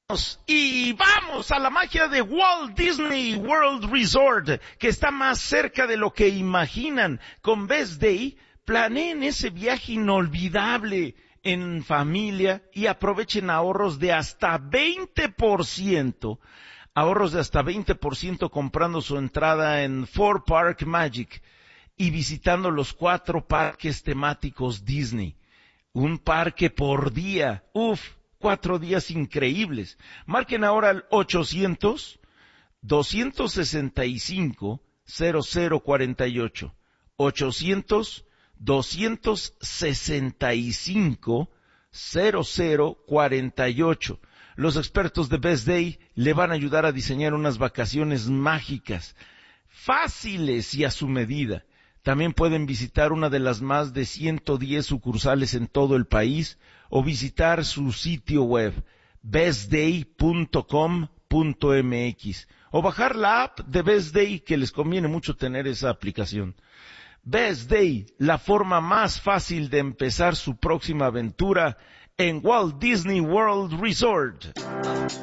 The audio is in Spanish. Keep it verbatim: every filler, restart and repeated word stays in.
Y vamos a la magia de Walt Disney World Resort, que está más cerca de lo que imaginan. Con Best Day, planeen ese viaje inolvidable en familia y aprovechen ahorros de hasta veinte por ciento. Ahorros de hasta veinte por ciento comprando su entrada en Four Park Magic y visitando los cuatro parques temáticos Disney. Un parque por día. Uf. Cuatro días increíbles. Marquen ahora al ochocientos, doscientos sesenta y cinco, cero cero cuarenta y ocho. ochocientos, doscientos sesenta y cinco, cero cero cuarenta y ocho. Los expertos de Best Day le van a ayudar a diseñar unas vacaciones mágicas, fáciles y a su medida. También pueden visitar una de las más de ciento diez sucursales en todo el país o visitar su sitio web best day punto com punto m x o bajar la app de Best Day, que les conviene mucho tener esa aplicación. Best Day, la forma más fácil de empezar su próxima aventura en Walt Disney World Resort.